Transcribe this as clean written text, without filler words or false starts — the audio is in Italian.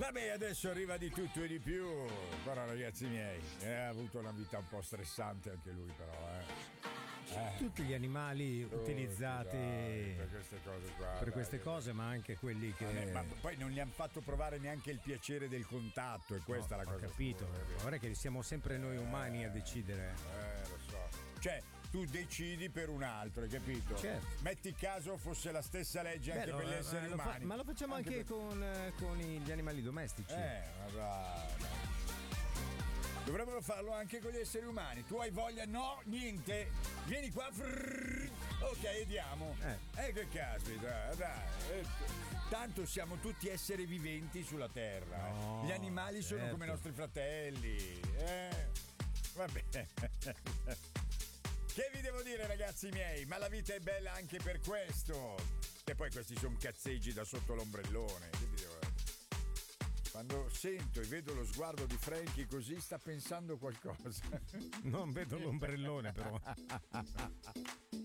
Vabbè, adesso arriva di tutto e di più. Però ragazzi miei, ha avuto una vita un po' stressante anche lui, però, Tutti gli animali utilizzati per queste cose qua. per queste cose, ma anche quelli che. Ma poi non gli hanno fatto provare neanche il piacere del contatto, e questa è la cosa. Ho capito. Guarda che siamo sempre noi umani a decidere. Lo so. Cioè, tu decidi per un altro, hai capito? Certo. Metti caso fosse la stessa legge anche per gli esseri umani. Ma lo facciamo anche con gli animali domestici. Ma va. Dovrebbero farlo anche con gli esseri umani. Tu hai voglia? No, niente. Vieni qua. Ok, andiamo. Che caspita, dai. Tanto siamo tutti esseri viventi sulla terra. No, gli animali sono come i nostri fratelli. Va bene. Che vi devo dire, ragazzi miei? Ma la vita è bella anche per questo. E poi questi sono cazzeggi da sotto l'ombrellone. Che vi devo dire? Quando sento e vedo lo sguardo di Frankie così, sta pensando qualcosa. Non vedo l'ombrellone, però.